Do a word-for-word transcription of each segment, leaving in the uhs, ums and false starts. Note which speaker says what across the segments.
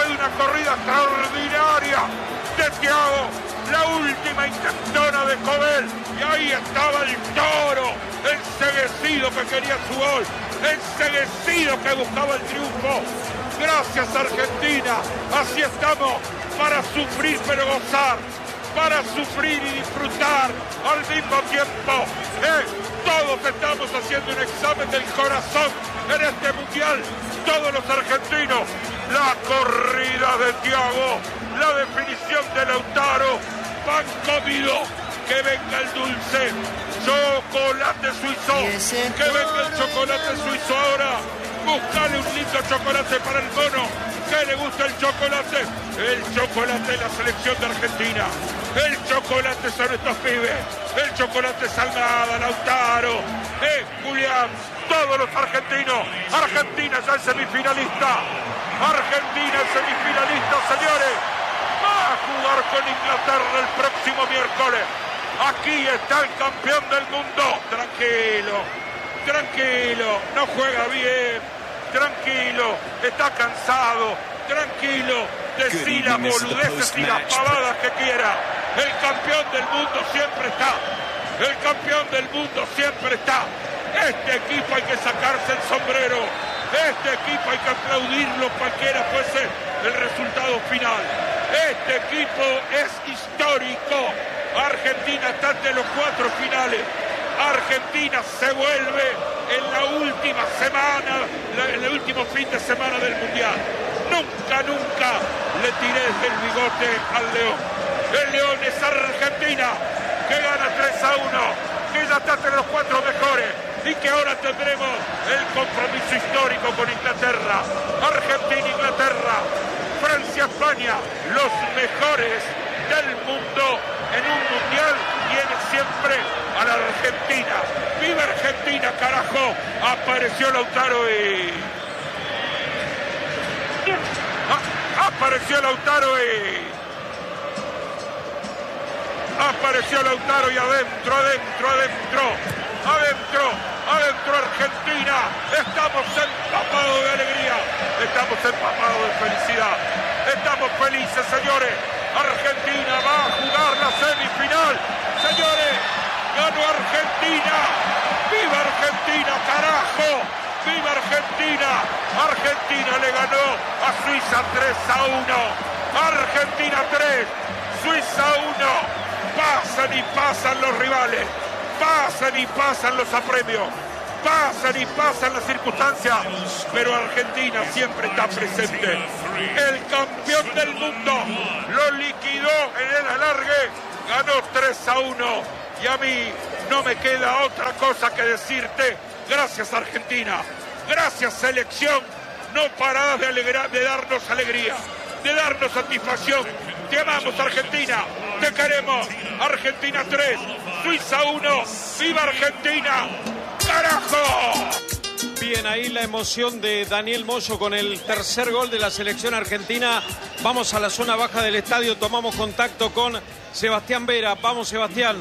Speaker 1: de una corrida extraordinaria de Thiago, la última intentona de Cobel, y ahí estaba el toro, enceguecido que quería su gol, enceguecido que buscaba el triunfo. Gracias Argentina, así estamos, para sufrir pero gozar, para sufrir y disfrutar al mismo tiempo. Eh, todos estamos haciendo un examen del corazón en este mundial, todos los argentinos. La corrida de Thiago, la definición de Lautaro, pan comido, que venga el dulce, chocolate suizo, que venga el chocolate suizo ahora. Buscale un lindo chocolate para el mono, que le gusta el chocolate. El chocolate de la selección de Argentina. El chocolate son estos pibes. El chocolate Salgado, Lautaro, eh, Julián, todos los argentinos. Argentina ya es semifinalista. Argentina es semifinalista, señores. Va a jugar con Inglaterra el próximo miércoles. Aquí está el campeón del mundo. Tranquilo, tranquilo, no juega bien. Tranquilo, está cansado, tranquilo, decí las boludeces y las pavadas que quiera. El campeón del mundo siempre está, el campeón del mundo siempre está. Este equipo hay que sacarse el sombrero, este equipo hay que aplaudirlo cualquiera fuese el resultado final. Este equipo es histórico. Argentina está entre los cuatro finales. Argentina se vuelve en la última semana, en el último fin de semana del Mundial. Nunca, nunca le tiré el bigote al León. El León es Argentina, que gana tres a uno, que ya está entre los cuatro mejores y que ahora tendremos el compromiso histórico con Inglaterra. Argentina, Inglaterra, Francia, España, los mejores del mundo en un mundial viene siempre a la Argentina. ¡Viva Argentina, carajo! Apareció Lautaro y... Ah, apareció Lautaro y... Apareció Lautaro y adentro, adentro, adentro. Adentro, adentro Argentina. Estamos empapados de alegría. Estamos empapados de felicidad. Estamos felices, señores. Argentina va a jugar la semifinal. Señores, ganó Argentina. ¡Viva Argentina, carajo! ¡Viva Argentina! Argentina le ganó a Suiza tres a uno. Argentina tres, Suiza uno. Pasan y pasan los rivales. Pasan y pasan los apremios. Pasan y pasan las circunstancias, pero Argentina siempre está presente. El campeón del mundo lo liquidó en el alargue, ganó tres a uno. Y a mí no me queda otra cosa que decirte: gracias Argentina, gracias selección, no parás de, alegrar, de darnos alegría, de darnos satisfacción. Te amamos Argentina, te queremos. Argentina tres, Suiza uno, ¡viva Argentina! ¡Carajo!
Speaker 2: Bien, ahí la emoción de Daniel Moyo con el tercer gol de la selección argentina. Vamos a la zona baja del estadio, tomamos contacto con Sebastián Vera. Vamos, Sebastián.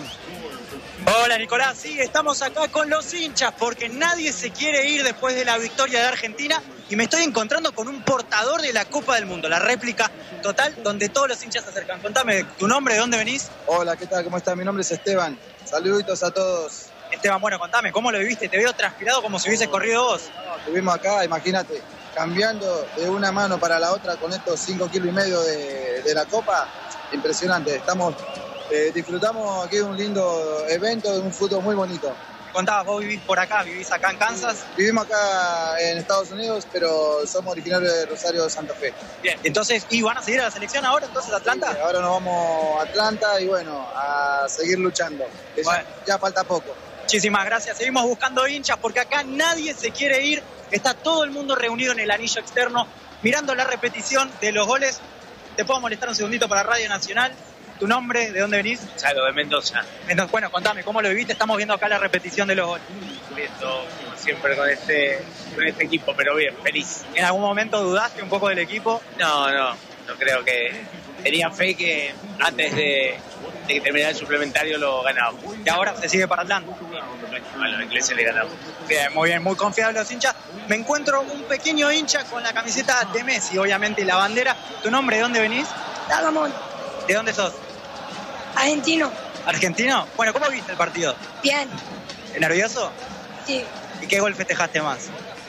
Speaker 3: Hola, Nicolás. Sí, estamos acá con los hinchas porque nadie se quiere ir después de la victoria de Argentina y me estoy encontrando con un portador de la Copa del Mundo, la réplica total, donde todos los hinchas se acercan. Contame tu nombre, ¿de dónde venís?
Speaker 4: Hola, ¿qué tal? ¿Cómo estás? Mi nombre es Esteban. Saluditos a todos.
Speaker 3: Esteban, bueno, contame, ¿cómo lo viviste? Te veo transpirado como si hubieses corrido vos.
Speaker 4: No, estuvimos acá, imagínate, cambiando de una mano para la otra con estos cinco kilos y medio de, de la Copa. Impresionante, estamos, eh, disfrutamos aquí de un lindo evento, de un fútbol muy bonito.
Speaker 3: Contabas, vos vivís por acá, vivís acá en Kansas.
Speaker 4: Vivimos acá en Estados Unidos, pero somos originarios de Rosario, Santa Fe.
Speaker 3: Bien, entonces, ¿y van a seguir a la selección ahora entonces Atlanta?
Speaker 4: Sí, ahora nos vamos a Atlanta y bueno, a seguir luchando. Bueno. Ya, ya falta poco.
Speaker 3: Muchísimas gracias. Seguimos buscando hinchas porque acá nadie se quiere ir. Está todo el mundo reunido en el anillo externo mirando la repetición de los goles. ¿Te puedo molestar un segundito para Radio Nacional? ¿Tu nombre? ¿De dónde venís?
Speaker 5: Gonzalo, de Mendoza.
Speaker 3: Mendoza. Bueno, contame, ¿cómo lo viviste? Estamos viendo acá la repetición de los goles.
Speaker 5: Esto, como siempre, con este, con este equipo, pero bien, feliz.
Speaker 3: ¿En algún momento dudaste un poco del equipo?
Speaker 5: No, no, no creo que, tenía fe que antes de, de que terminara el suplementario lo ganábamos.
Speaker 3: Y ahora se sigue para Atlanta.
Speaker 5: A los ingleses le ganamos.
Speaker 3: Bien, muy bien, muy confiables los hinchas. Me encuentro un pequeño hincha con la camiseta de Messi, obviamente, y la bandera. ¿Tu nombre? ¿De dónde venís?
Speaker 6: Dagamón,
Speaker 3: ¿De dónde sos?
Speaker 6: argentino.
Speaker 3: ¿Argentino? Bueno, ¿cómo viste el partido?
Speaker 6: Bien,
Speaker 3: ¿Nervioso?
Speaker 6: sí.
Speaker 3: ¿Y qué gol festejaste más?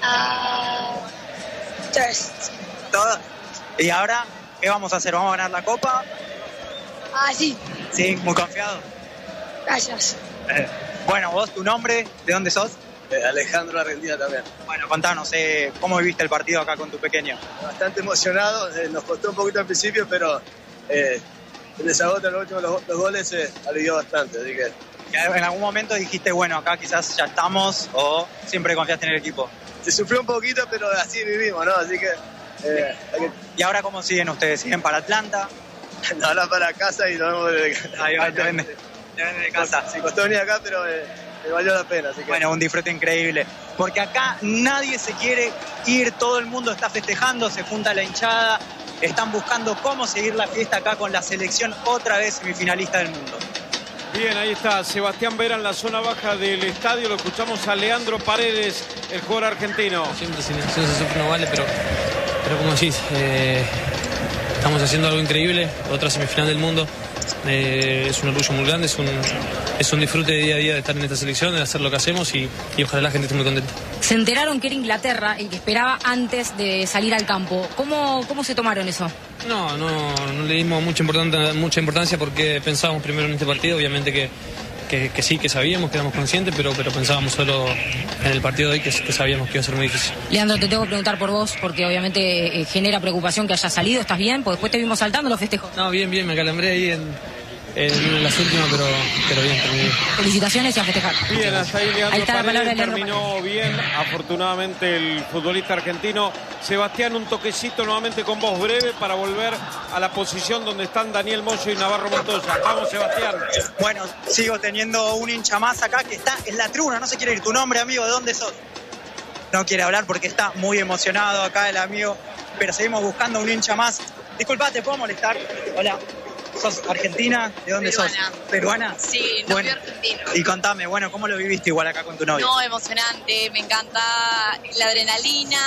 Speaker 6: Ah, tres.
Speaker 3: ¿Todo? ¿Y ahora qué vamos a hacer? ¿Vamos a ganar la copa?
Speaker 6: Ah, sí.
Speaker 3: Sí, muy confiado.
Speaker 6: Gracias.
Speaker 3: Eh, Bueno, vos, tu nombre, ¿de dónde sos?
Speaker 4: Eh, Alejandro, Argentina también.
Speaker 3: Bueno, contanos, eh, ¿cómo viviste el partido acá con tu pequeño?
Speaker 4: Bastante emocionado, eh, nos costó un poquito al principio, pero eh, el desagoto en los últimos los, los goles se eh, alivió bastante, así que...
Speaker 3: ¿En algún momento dijiste, bueno, acá quizás ya estamos, o siempre confiaste en el equipo?
Speaker 4: Se sufrió un poquito, pero así vivimos, ¿no? Así que... Eh, hay que...
Speaker 3: ¿Y ahora cómo siguen ustedes? ¿Siguen para Atlanta?
Speaker 4: Ahora para casa y nos vemos de,
Speaker 3: Ahí va, te venden de casa.
Speaker 4: Sí, costó venir acá, pero eh, me valió la pena. Así que...
Speaker 3: Bueno, un disfrute increíble. Porque acá nadie se quiere ir, todo el mundo está festejando, se junta la hinchada, están buscando cómo seguir la fiesta acá con la selección, otra vez semifinalista del mundo.
Speaker 2: Bien, ahí está Sebastián Vera en la zona baja del estadio. Lo escuchamos a Leandro Paredes, el jugador argentino.
Speaker 7: Siempre si no se sufre no vale, pero, pero como decís, eh, estamos haciendo algo increíble, otra semifinal del mundo. Eh, es un orgullo muy grande, es un, es un disfrute de día a día de estar en esta selección, de hacer lo que hacemos y, y ojalá la gente esté muy contenta.
Speaker 8: Se enteraron que era Inglaterra el que esperaba antes de salir al campo. ¿Cómo, cómo se tomaron eso?
Speaker 7: No, no, no le dimos mucha importancia, mucha importancia porque pensábamos primero en este partido, obviamente que, que, que sí, que sabíamos, que éramos conscientes, pero, pero pensábamos solo en el partido de hoy que, que sabíamos que iba a ser muy difícil.
Speaker 8: Leandro, te tengo que preguntar por vos, porque obviamente eh, genera preocupación que hayas salido. ¿Estás bien? Porque después te vimos saltando los festejos.
Speaker 7: No, bien, bien, me acalambré ahí en... en las últimas, pero, pero bien, terminé bien.
Speaker 8: Felicitaciones y a festejar.
Speaker 2: Bien, hasta ahí Leandro
Speaker 8: Ahí está la
Speaker 2: Paredes,
Speaker 8: palabra de Leandro
Speaker 2: terminó bien, afortunadamente el futbolista argentino. Sebastián, un toquecito nuevamente con voz breve para volver a la posición donde están Daniel Moyo y Navarro Montoya. Vamos, Sebastián.
Speaker 3: Bueno, sigo teniendo un hincha más acá que está en la tribuna, no se quiere ir. ¿Tu nombre, amigo? ¿De dónde sos? No quiere hablar porque está muy emocionado acá el amigo, pero seguimos buscando un hincha más. Disculpa, ¿te puedo molestar? Hola. ¿Sos argentina? ¿De dónde
Speaker 9: Peruana.
Speaker 3: sos? ¿Peruana?
Speaker 9: Sí, novio
Speaker 3: Bueno,
Speaker 9: argentino.
Speaker 3: y contame, bueno, ¿cómo lo viviste igual acá con tu novio?
Speaker 9: No, emocionante, me encanta la adrenalina.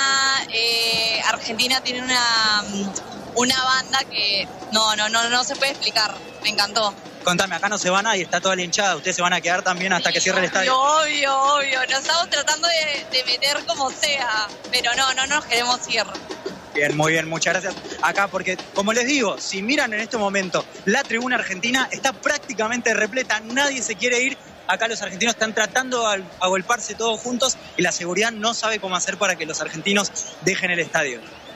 Speaker 9: Eh, Argentina tiene una, una banda que no, no, no, no se puede explicar, me encantó.
Speaker 3: Contame, acá no se va nadie, está toda la hinchada, ustedes se van a quedar también hasta
Speaker 9: Sí,
Speaker 3: que cierre el estadio.
Speaker 9: Obvio, obvio, nos estamos tratando de, de meter como sea, pero no, no nos queremos ir.
Speaker 3: Bien, muy bien, muchas gracias. Acá, porque como les digo, si miran en este momento, la tribuna argentina está prácticamente repleta, nadie se quiere ir. Acá los argentinos están tratando de agolparse todos juntos y la seguridad no sabe cómo hacer para que los argentinos dejen el estadio.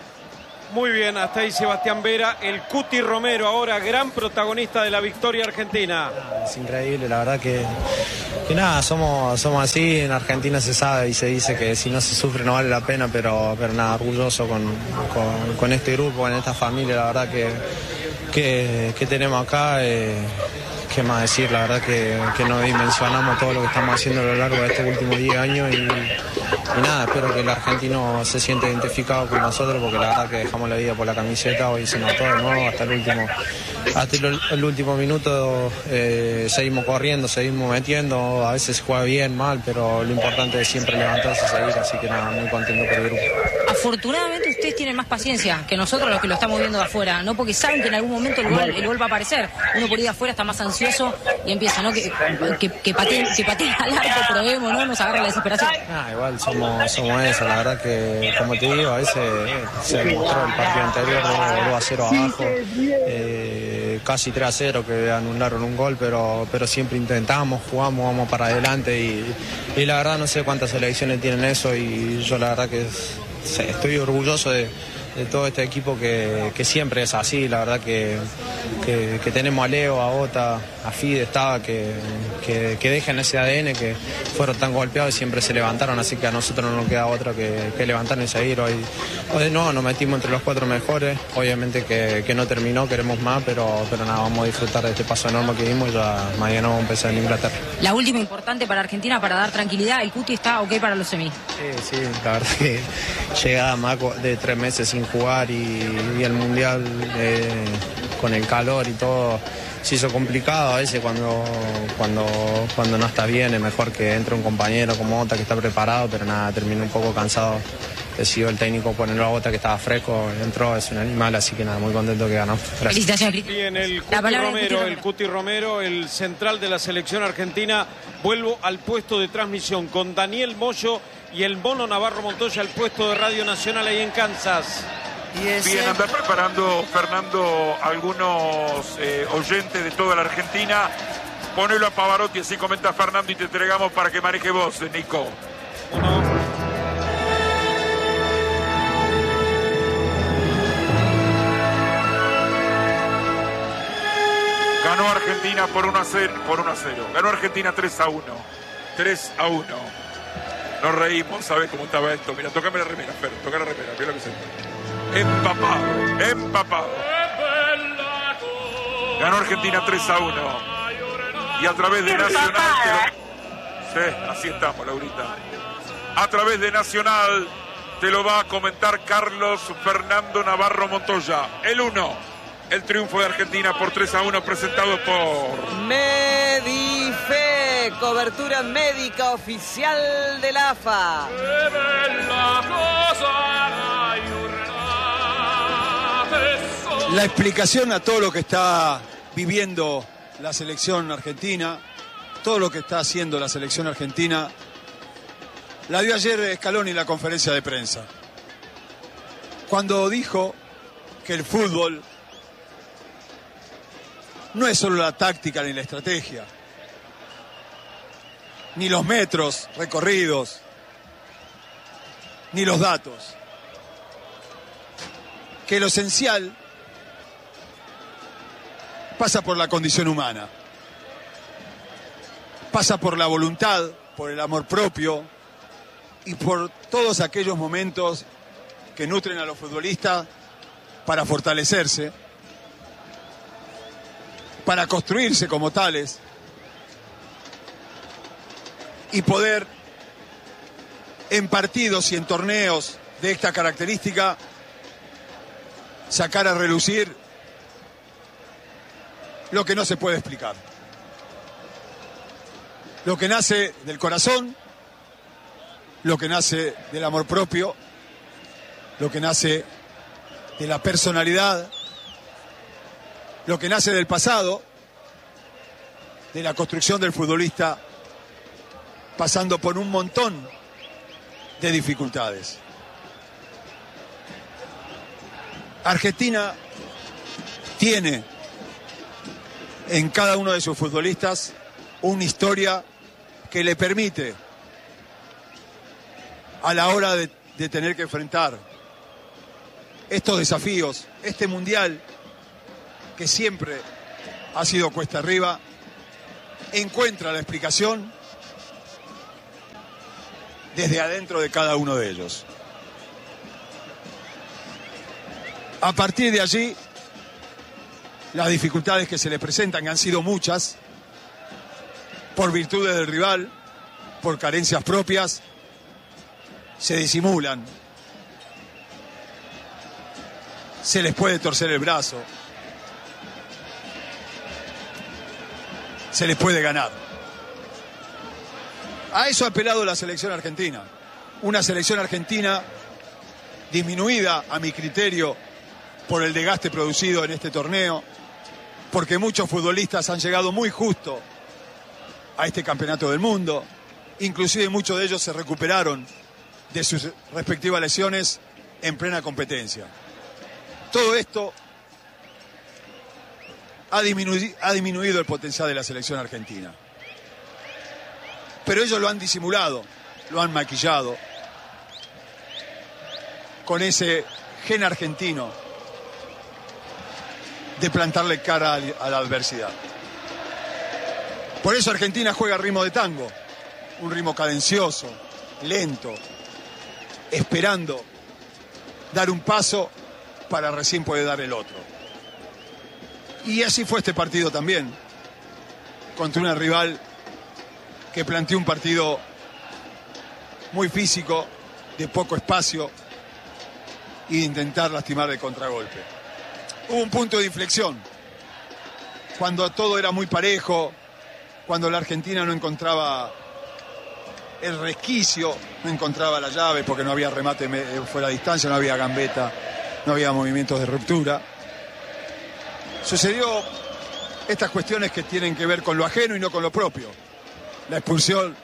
Speaker 2: Muy bien, hasta ahí Sebastián Vera, el Cuti Romero, ahora gran protagonista de la victoria argentina.
Speaker 10: Es increíble, la verdad que, que nada, somos, somos así, en Argentina se sabe y se dice que si no se sufre no vale la pena, pero, pero nada, orgulloso con, con, con este grupo, con esta familia, la verdad que, que, que tenemos acá. Eh, ¿Qué más decir? La verdad que, que no dimensionamos todo lo que estamos haciendo a lo largo de estos últimos diez años y, y nada, espero que el argentino se sienta identificado con nosotros porque la verdad que dejamos la vida por la camiseta, hoy se notó de nuevo hasta el último, hasta el, el último minuto. Eh, seguimos corriendo, seguimos metiendo, a veces se juega bien, mal, pero lo importante es siempre levantarse y seguir, así que nada, muy contento por el grupo.
Speaker 8: Afortunadamente ustedes tienen más paciencia que nosotros los que lo estamos viendo de afuera, ¿no? Porque saben que en algún momento el gol, el gol va a aparecer. Uno por ahí de afuera está más ansioso y empieza, ¿no? Que, que, que pateen, que pateen al arco, probemos, ¿no? Nos agarra la desesperación.
Speaker 10: Ah, igual somos, somos eso, la verdad que, como te digo, a veces eh, se demostró el partido anterior dos a cero abajo, eh, casi tres a cero que anularon un gol, pero, pero siempre intentamos, jugamos, vamos para adelante y, y la verdad no sé cuántas selecciones tienen eso y yo la verdad que es, estoy orgulloso de, de todo este equipo que, que siempre es así, la verdad que, que, que tenemos a Leo, a Ota, a Fide, estaba, que, que, que dejen ese A D N, que fueron tan golpeados y siempre se levantaron, así que a nosotros no nos queda otra que, que levantar y seguir. Hoy, hoy no, nos metimos entre los cuatro mejores, obviamente que, que no terminó, queremos más, pero, pero nada, vamos a disfrutar de este paso enorme que dimos y ya mañana vamos a empezar en Inglaterra.
Speaker 8: La última importante para Argentina, para dar tranquilidad, el Cuti está ok para los semis.
Speaker 10: Sí, sí, la verdad que llegaba más de tres meses sin jugar y, y el Mundial eh, con el calor y todo se hizo complicado. A veces cuando, cuando, cuando no estás bien es mejor que entre un compañero como Ota que está preparado, pero nada, terminé un poco cansado. Decidió el técnico ponerlo a Ota que estaba fresco, entró, es un animal, así que nada, muy contento que ganó. Gracias.
Speaker 8: Felicitaciones.
Speaker 2: Bien, el Cuti Romero, el Cuti Romero, el central de la selección argentina. Vuelvo al puesto de transmisión con Daniel Moyo y el Mono Navarro Montoya al puesto de Radio Nacional ahí en Kansas.
Speaker 1: Bien, anda preparando, Fernando, algunos eh, oyentes de toda la Argentina. Ponelo a Pavarotti, así comenta Fernando, y te entregamos para que maneje vos, Nico.
Speaker 2: Uno.
Speaker 1: Ganó Argentina por uno a cero, por uno a cero. Ganó Argentina tres a uno. tres a uno. Nos reímos, ¿sabes cómo estaba esto? Mira, tocame la remera, Fer, toca la remera, mira lo que se empapado, empapado. Ganó Argentina tres a uno. Y a través de Nacional... Te lo... Sí, así estamos, Laurita. A través de Nacional te lo va a comentar Carlos Fernando Navarro Montoya. El uno. El triunfo de Argentina por tres a uno presentado por
Speaker 11: Medife, cobertura médica oficial de la A F A.
Speaker 12: La explicación a todo lo que está viviendo la selección argentina, todo lo que está haciendo la selección argentina, la dio ayer Scaloni en la conferencia de prensa, cuando dijo que el fútbol no es solo la táctica ni la estrategia, ni los metros recorridos, ni los datos. Que lo esencial pasa por la condición humana, pasa por la voluntad, por el amor propio y por todos aquellos momentos que nutren a los futbolistas para fortalecerse, para construirse como tales y poder en partidos y en torneos de esta característica sacar a relucir lo que no se puede explicar, lo que nace del corazón, lo que nace del amor propio, lo que nace de la personalidad, lo que nace del pasado, de la construcción del futbolista, pasando por un montón de dificultades. Argentina tiene en cada uno de sus futbolistas una historia que le permite, a la hora de, de tener que enfrentar estos desafíos, este mundial que siempre ha sido cuesta arriba, encuentra la explicación desde adentro de cada uno de ellos. A partir de allí, las dificultades que se le presentan, han sido muchas, por virtudes del rival, por carencias propias, se disimulan, se les puede torcer el brazo, se les puede ganar. A eso ha apelado la selección argentina. Una selección argentina disminuida, a mi criterio, por el desgaste producido en este torneo, porque muchos futbolistas han llegado muy justo a este campeonato del mundo, inclusive muchos de ellos se recuperaron de sus respectivas lesiones en plena competencia. Todo esto ha disminuido, ha disminuido el potencial de la selección argentina. Pero ellos lo han disimulado, lo han maquillado con ese gen argentino de plantarle cara a la adversidad. Por eso Argentina juega a ritmo de tango, un ritmo cadencioso, lento, esperando dar un paso para recién poder dar el otro. Y así fue este partido también, contra una rival que planteó un partido muy físico, de poco espacio, y de intentar lastimar de contragolpe. Hubo un punto de inflexión, cuando todo era muy parejo, cuando la Argentina no encontraba el resquicio, no encontraba la llave porque no había remate fuera de distancia, no había gambeta, no había movimientos de ruptura. Sucedió estas cuestiones que tienen que ver con lo ajeno y no con lo propio. La expulsión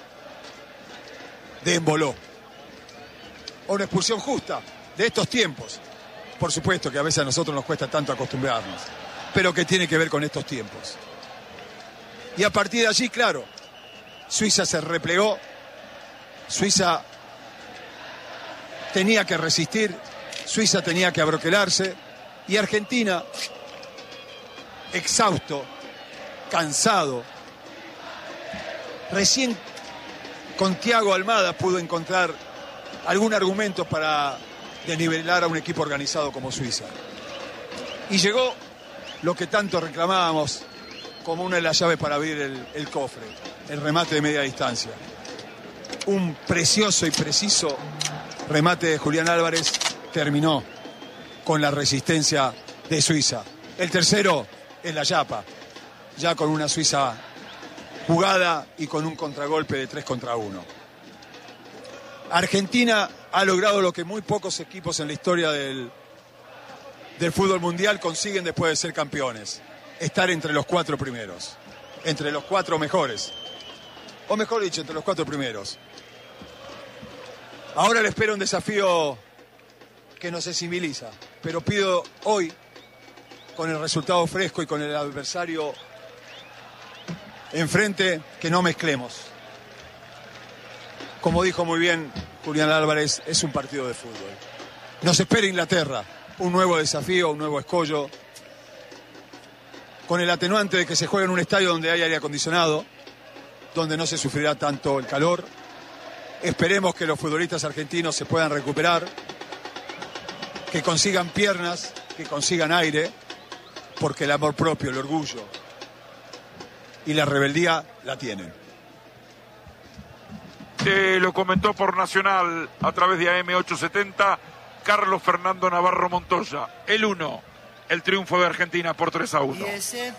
Speaker 12: de Emboló. O una expulsión justa de estos tiempos. Por supuesto que a veces a nosotros nos cuesta tanto acostumbrarnos, pero que tiene que ver con estos tiempos. Y a partir de allí, claro, Suiza se replegó, Suiza tenía que resistir, Suiza tenía que abroquelarse, y Argentina, exhausto, cansado, recién con Thiago Almada pudo encontrar algún argumento para desnivelar a un equipo organizado como Suiza. Y llegó lo que tanto reclamábamos como una de las llaves para abrir el, el cofre, el remate de media distancia. Un precioso y preciso remate de Julián Álvarez terminó con la resistencia de Suiza. El tercero es la Yapa, ya con una Suiza jugada y con un contragolpe de tres contra uno. Argentina ha logrado lo que muy pocos equipos en la historia del, del fútbol mundial consiguen después de ser campeones: estar entre los cuatro primeros, entre los cuatro mejores, o mejor dicho, entre los cuatro primeros. Ahora le espera un desafío que nos sensibiliza, pero pido hoy, con el resultado fresco y con el adversario enfrente, que no mezclemos. Como dijo muy bien Julián Álvarez, es un partido de fútbol. Nos espera Inglaterra, un nuevo desafío, un nuevo escollo, con el atenuante de que se juega en un estadio donde hay aire acondicionado, donde no se sufrirá tanto el calor. Esperemos que los futbolistas argentinos se puedan recuperar, que consigan piernas, que consigan aire, porque el amor propio, el orgullo y la rebeldía la tienen.
Speaker 1: Eh, lo comentó por Nacional a través de A M ochocientos setenta Carlos Fernando Navarro Montoya. El uno, el triunfo de Argentina por tres a uno.
Speaker 13: Y ese